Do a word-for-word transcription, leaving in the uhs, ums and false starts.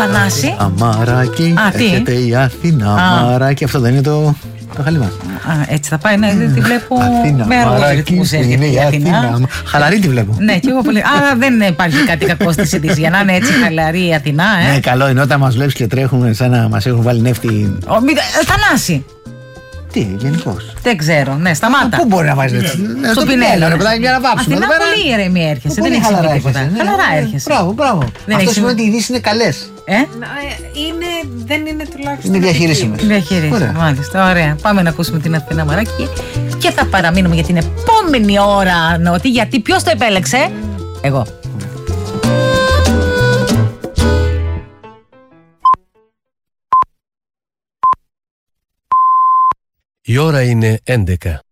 Θανάση. Αμαράκι. Α, τι? Έρχεται η Αθήνα. Αμαράκι. Αυτό δεν είναι το, το χαλιμά. Α, έτσι θα πάει, ναι, τη βλέπω Αθήνα, με αργούς ρυθμούς έρχεται η Αθηνά. Χαλαρή τη βλέπω. Ναι, και εγώ πολύ. Άρα δεν υπάρχει κάτι κακό στη σύντηση για να είναι έτσι χαλαρή η Αθηνά, ε. Ναι, καλό είναι όταν μας βλέπεις και τρέχουμε σαν να μας έχουν βάλει νεύτη. Ο, μη, Θανάση. Τι, γενικώς. Δεν ξέρω, ναι, σταμάτα. Πού μπορεί να βάζει έτσι? Στο Πινέλο. Ρε παιδάκι, για να βάψουμε. Αθηνά πολύ ηρεμή έρχεσαι. Δεν έχει χαλαρά τίποτα. έρχεσαι. Χαλαρά έρχεσαι. Μπράβο, μπράβο. Αυτό σημαίνει ότι οι ειδήσεις είναι καλές. Ε? Είναι, δεν είναι τουλάχιστον. Είναι διαχειρίσιμες. Διαχειρίσιμες. Μάλιστα, ωραία. Πάμε να ακούσουμε την Αθηνά Μαράκη και θα παραμείνουμε για την επόμενη ώρα, Νότι, γιατί ποιος το επέλεξε? Εγώ. Η ώρα είναι έντεκα.